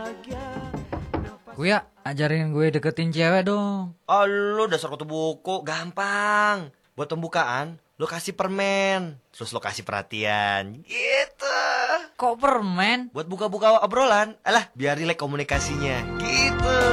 Kuya, ajarin gue deketin cewek dong. Oh, lu dasar kutu buku, gampang. Buat pembukaan, lu kasih permen, terus lu kasih perhatian, gitu. Kok permen? Buat buka-buka obrolan, alah biar rileks komunikasinya, gitu.